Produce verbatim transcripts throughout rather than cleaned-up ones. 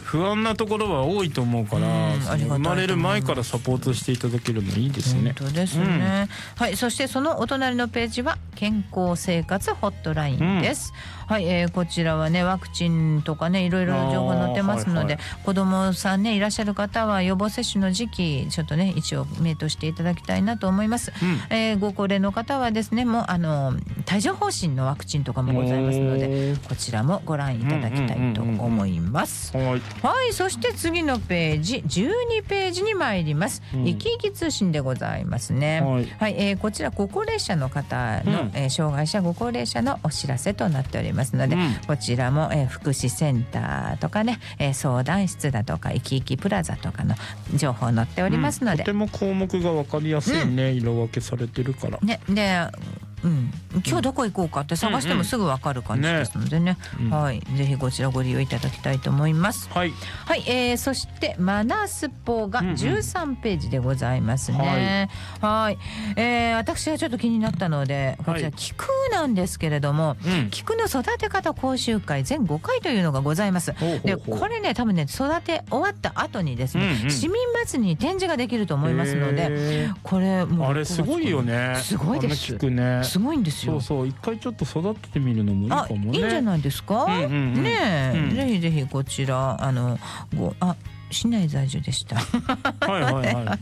不安なところは多いと思うから、生まれる前からサポートしていただけるのいいですね。 本当ですね、うん、はい。そしてそのお隣のページは健康生活ホットラインです、うん、はい、えー、こちらはねワクチンとかねいろいろ情報載ってますので、はいはい、子どもさんねいらっしゃる方は予防接種の時期ちょっとね一応目としていただきたいなと思います、うん、えー、ご高齢の方はですねもうあの帯状疱疹のワクチンとかもございますのでこちらもご覧いただきたいと思います、はい、はい。そして次のページじゅうにページに参ります、うん、いきいき通信でございますね、はい、はい。えー、こちらご高齢者の方の、うん、えー、障害者ご高齢者のお知らせとなっておりますので、うん、こちらも、えー、福祉センターとかね、えー、相談室だとかいきいきプラザとかの情報載っておりますので、 うん、とても項目が分かりやすいね、うん、色分けされてるからね。 でうん、今日どこ行こうかって探してもすぐ分かる感じですのでね、うんうん、ね、はい、ぜひこちらご利用いただきたいと思います。はい、はい。えー、そしてマナスポがじゅうさんページでございますね、うんうん、はい、えー、私がちょっと気になったのでこちら菊なんですけれども、はい、菊の育て方講習会全ごかいというのがございます。ほうほうほう。でこれね多分ね育て終わった後にですね、うんうん、市民祭りに展示ができると思いますので、これもうあれすごいよね。 すごいです。 菊ねすごいんですよ。 そうそう一回ちょっと育ててみるのもいいかもね。 あ、いいんじゃないですか、うんうんうん、ねえ、うん、ぜひぜひこちらあのごあ市内在住でしたはいはい、はい、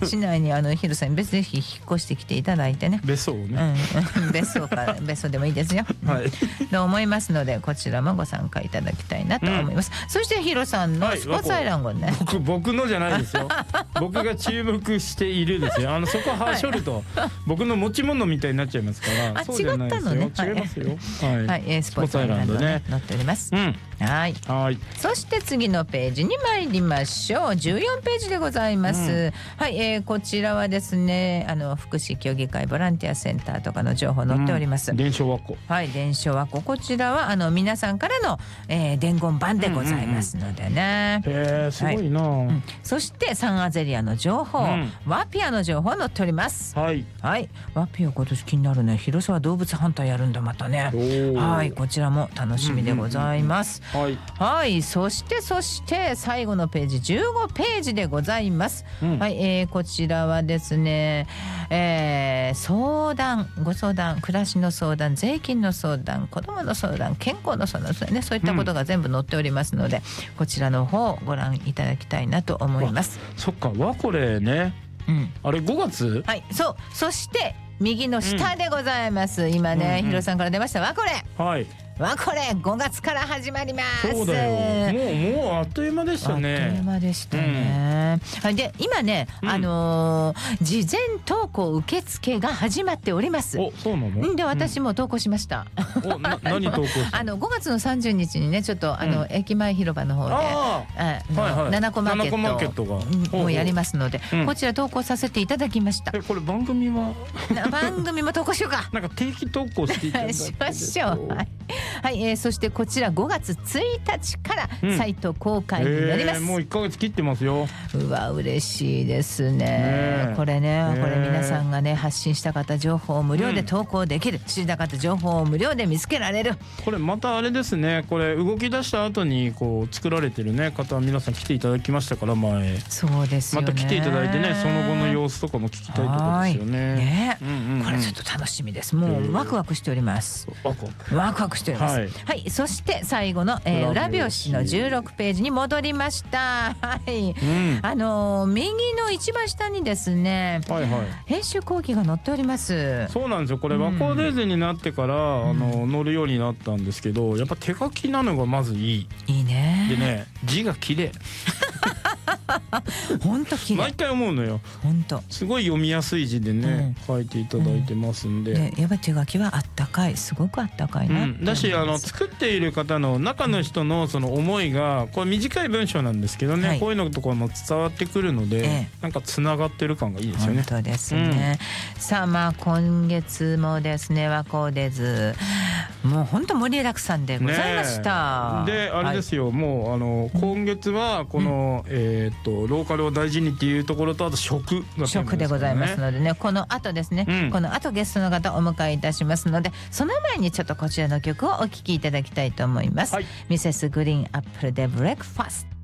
市内にあのヒロさんに別ぜひ引っ越してきていただいてね、 別荘をね、 うん、別荘か別荘でもいいですよ、はい、と思いますのでこちらもご参加いただきたいなと思います、うん、そしてヒロさんのスポーツアイランドね、はい、 僕, 僕のじゃないですよ僕が注目しているですよ。あのそこはしょると、はい、僕の持ち物みたいになっちゃいますからあそうじゃないですよ。違ったのね。 違いますよ、はいはい、えー、スポーツアイランドね載っております、うん、はい、はい。そして次のページに参りましょう。じゅうよんページでございます、うん、はい、えー、こちらはですねあの福祉協議会ボランティアセンターとかの情報載っております、 うん、伝承和光、 はい、伝承和光、こちらはあの皆さんからの、えー、伝言板でございますのでね、 うんうんうん、へーすごいな、はい、うん、 そしてサンアゼリアの情報、うん、ワピアの情報載っております。はい、はい、ワピア今年気になるね。広沢動物ハンターやるんだまたね。はい、こちらも楽しみでございます、うんうんうん、はい、はい。そしてそして最後のページじゅうごページでございます、うん、はい、えー、こちらはですね、えー、相談ご相談暮らしの相談税金の相談子どもの相談健康の相談、ね、そういったことが全部載っておりますので、うん、こちらの方をご覧いただきたいなと思います。 そっかわこれね、うん、あれごがつ、 はい、そう。そして右の下でございます、うん、今ね、うんうん、ヒロさんから出ましたわこれ、はい、わこれごがつから始まります。 そうだよ、もうもうあっという間でしたね。 あっという間でしたね、うん、で今ね、うん、あのー、事前投稿受付が始まっております。 お、そうなの？ で私も投稿しました、 うん、おな何投稿したあのごがつのさんじゅうにちにねちょっとあの、うん、駅前広場の方でああ、はいはい、ななこマーケットをやりますので、うん、こちら投稿させていただきました。 えこれ番組は番組も投稿しようかなんか定期投稿していただいてしましょう。はい、はい、えー、そしてこちらごがつついたちからサイト公開になります、 うん、えー、もういっかげつ切ってますよ。 うわ嬉しいですね、ねこれね、これ皆さんがね発信した方情報を無料で投稿できる、うん、知りたかった情報を無料で見つけられる。 これまたあれですね、これ動き出した後にこう作られてるね方は皆さん来ていただきましたから前。 そうですよね。 また来ていただいてねその後の様子とかも聞きたいところですよね。 ね、うんうんうん、これちょっと楽しみです。もうワクワクしております。ワクワクワクワクしております、はいはい。そして最後の、えー、裏表紙のじゅうろくページに戻りました。はい、うん、あのー、右の一番下にですね、はいはい、編集後期が載っております。 そうなんですよ。これ和光デーゼになってから、うん、あの載るようになったんですけど、やっぱ手書きなのがまずいい。 いいね。 でね字が綺麗本当綺麗。 毎回思うのよ。本当すごい読みやすい字でね、うん、書いていただいてますんで、うん、 でやっぱり手書きはあったかい、すごくあったかいな、うん、 だしあの作っている方の中の人のその思いがこれ短い文章なんですけどね、はい、こういうのとかも伝わってくるので、ええ、なんかつながってる感がいいですよね。 本当ですね、うん、さあまあ今月もですね和光デズもう本当盛りだくさんでございました、 ね、であれですよ、はい、もうあの今月はこの、うん、えー、っとローカルを大事にっていうところとあと食が、ね、 食でございますのでね、この後ですね、うん、この後ゲストの方をお迎えいたしますので、その前にちょっとこちらの曲をお聴きいただきたいと思います、はい、ミセスグリーンアップルでブレックファスト。